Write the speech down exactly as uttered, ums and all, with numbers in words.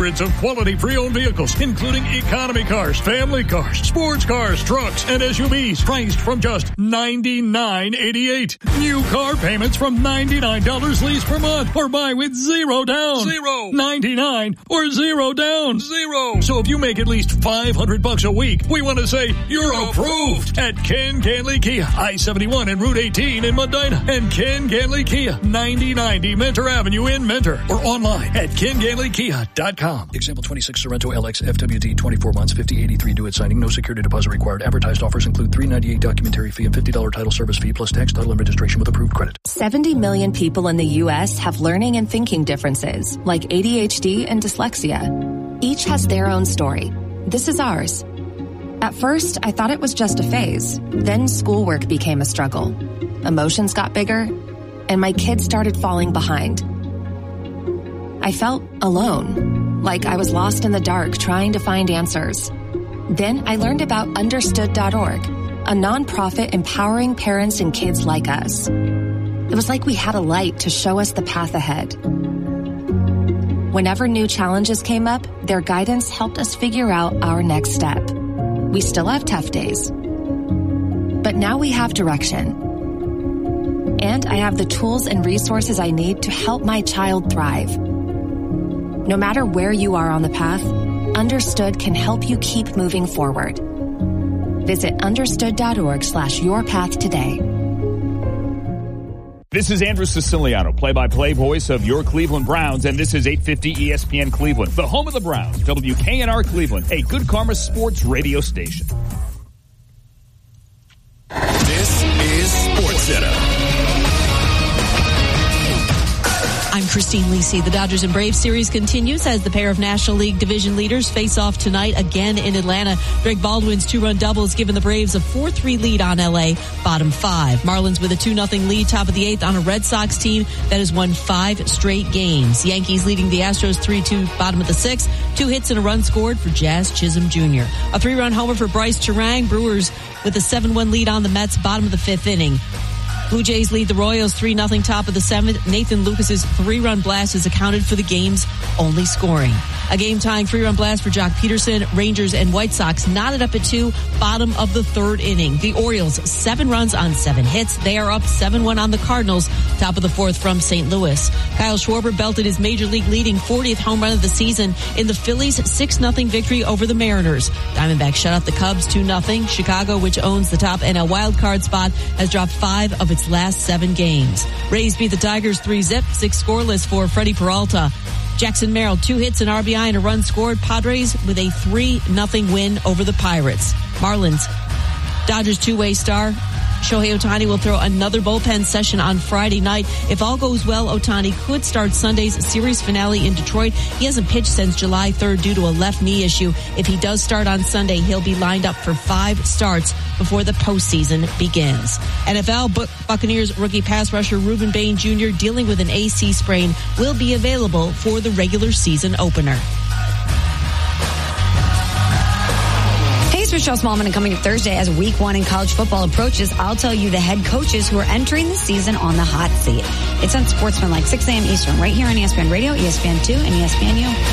hundreds of quality pre-owned vehicles, including economy cars, family cars, sports cars, trucks, and S U Vs, priced from just ninety-nine eighty-eight. New car payments from ninety-nine dollars lease per month, or buy with zero down. Zero. ninety-nine or zero down. Zero. So if you make at least five hundred bucks a week, we want to say you're approved at Ken Ganley Kia, I seventy-one and Route eighteen in Medina, and Ken Ganley Kia, ninety ninety Mentor Avenue in Mentor, or online at ken ganley kia dot com. Example twenty-six Sorrento L X F W D, twenty-four months, fifty eighty-three due at signing. No security deposit required. Advertised offers include three ninety-eight documentary fee and fifty dollars title service fee plus tax, title, and registration with approved credit. seventy million people in the U S have learning and thinking differences, like A D H D and dyslexia. Each has their own story. This is ours. At first, I thought it was just a phase. Then schoolwork became a struggle. Emotions got bigger, and my kids started falling behind. I felt alone, like I was lost in the dark trying to find answers. Then I learned about understood dot org, a nonprofit empowering parents and kids like us. It was like we had a light to show us the path ahead. Whenever new challenges came up, their guidance helped us figure out our next step. We still have tough days, but now we have direction. And I have the tools and resources I need to help my child thrive. No matter where you are on the path, Understood can help you keep moving forward. Visit understood dot org slash your path today. This is Andrew Siciliano, play-by-play voice of your Cleveland Browns, and this is eight fifty E S P N Cleveland, the home of the Browns, W K N R Cleveland, a Good Karma sports radio station. This is SportsCenter. I'm Christine Lisi. The Dodgers and Braves series continues as the pair of National League division leaders face off tonight again in Atlanta. Greg Baldwin's two-run double has given the Braves a four three lead on L A, bottom five. Marlins with a two nothing lead, top of the eighth on a Red Sox team that has won five straight games. Yankees leading the Astros three two, bottom of the sixth. Two hits and a run scored for Jazz Chisholm Junior A three-run homer for Bryce Terang. Brewers with a seven one lead on the Mets, bottom of the fifth inning. Blue Jays lead the Royals three nothing, top of the seventh. Nathan Lucas's three-run blast has accounted for the game's only scoring. A game-tying three-run blast for Jock Peterson. Rangers and White Sox knotted up at two, bottom of the third inning. The Orioles, seven runs on seven hits. They are up seven one on the Cardinals, top of the fourth from Saint Louis. Kyle Schwarber belted his major league leading fortieth home run of the season in the Phillies' six nothing victory over the Mariners. Diamondbacks shut out the Cubs two nothing. Chicago, which owns the top N L wildcard spot, has dropped five of its last seven games. Rays beat the Tigers three zip, six scoreless for Freddie Peralta. Jackson Merrill, two hits, an R B I, and a run scored. Padres with a three nothing win over the Pirates. Marlins, Dodgers two-way star Shohei Ohtani will throw another bullpen session on Friday night. If all goes well, Ohtani could start Sunday's series finale in Detroit. He hasn't pitched since July third due to a left knee issue. If he does start on Sunday, he'll be lined up for five starts before the postseason begins. N F L Buccaneers rookie pass rusher Reuben Bain Junior dealing with an A C sprain will be available for the regular season opener. Michelle Smallman, and coming up Thursday as week one in college football approaches, I'll tell you the head coaches who are entering the season on the hot seat. It's on Sportsman like six a.m. Eastern right here on E S P N Radio, E S P N two, and E S P N U.